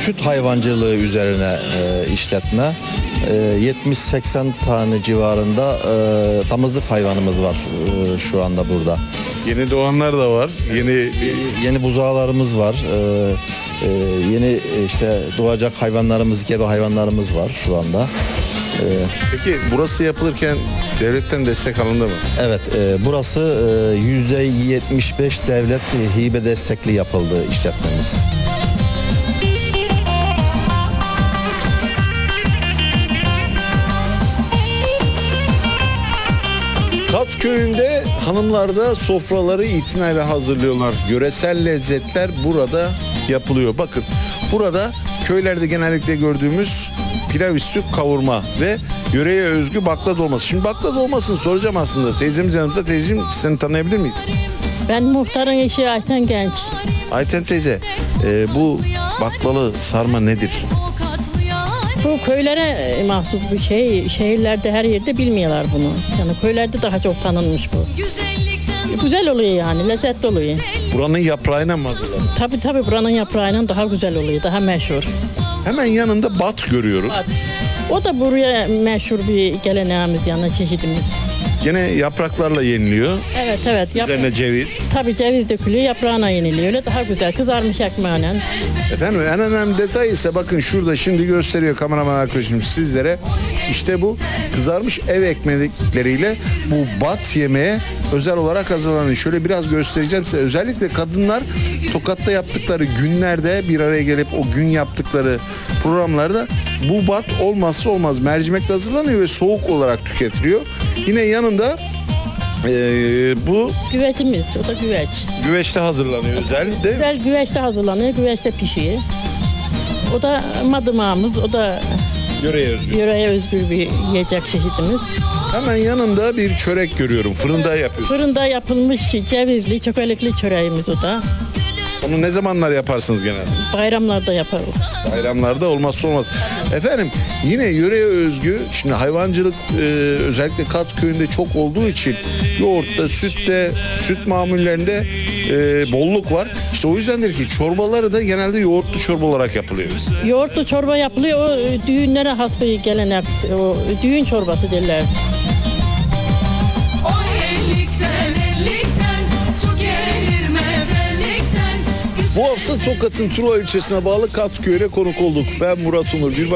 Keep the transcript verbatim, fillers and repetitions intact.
süt hayvancılığı üzerine e, işletme. E, yetmiş seksen tane civarında e, damızlık hayvanımız var e, şu anda burada. Yeni doğanlar da var. Yeni Yeni buzağlarımız var. E, e, yeni işte doğacak hayvanlarımız, gebe hayvanlarımız var şu anda. E, Peki burası yapılırken devletten destek alındı mı? evet, e, burası e, yüzde yetmiş beş devlet hibe destekli yapıldı işletmemiz. Kat köyünde hanımlar da sofraları itinayla hazırlıyorlar. Yöresel lezzetler burada yapılıyor. Bakın burada köylerde genellikle gördüğümüz pilav üstü kavurma ve yöreye özgü bakla dolması. Şimdi bakla dolmasını soracağım aslında. Teyzemiz yanımızda. Teyzeciğim seni tanıyabilir miyiz? Ben muhtarın eşi Ayten Genç. Ayten teyze e, bu baklalı sarma nedir? Bu köylere mahsus bir şey. Şehirlerde her yerde bilmiyorlar bunu. Yani köylerde daha çok tanınmış bu. Güzel oluyor yani, lezzetli oluyor. Buranın yaprağıyla mı hazırlanıyor? Tabii tabii buranın yaprağıyla daha güzel oluyor, daha meşhur. Hemen yanında bat görüyoruz. O da buraya meşhur bir geleneğimiz yani çeşidimiz. Gene yapraklarla yeniliyor. Evet evet. Yap- Üzerine ceviz. Tabii ceviz dökülüyor, yaprağına yeniliyor. Öyle daha güzel. Kızarmış ekmeğine. Efendim en önemli detay ise bakın şurada şimdi gösteriyor kameraman arkadaşım sizlere. İşte bu kızarmış ev ekmekleriyle bu bat yemeğe özel olarak hazırlanıyor. Şöyle biraz göstereceğim size. Özellikle kadınlar Tokat'ta yaptıkları günlerde bir araya gelip o gün yaptıkları programlarda bu bat olmazsa olmaz. Mercimekle hazırlanıyor ve soğuk olarak tüketiliyor. Yine yanında eee, bu Güvecimiz, o da güveç. güveçte hazırlanıyor özel de. Güzel güveçte hazırlanıyor, güveçte pişiyor. O da madımağımız, o da Yöreye özgü. yöreye özgür bir yiyecek çeşidimiz. Hemen yanında bir çörek görüyorum. Fırında yapıyorsun. Fırında yapılmış cevizli, çökelikli çöreğimiz o da. Onu ne zamanlar yaparsınız genelde? Bayramlarda yaparız. Bayramlarda olmazsa olmaz. Efendim yine yöreye özgü, şimdi hayvancılık e, özellikle Kat köyünde çok olduğu için yoğurtta, sütte, süt mamullerinde e, bolluk var. İşte o yüzdendir ki çorbaları da genelde yoğurtlu çorba olarak yapılıyor. Yoğurtlu çorba yapılıyor, o düğünlere has bir gelenek, o düğün çorbası derler. Bu hafta Tokat'ın Truva ilçesine bağlı Kat köyüne konuk olduk. Ben Murat Umur. Bir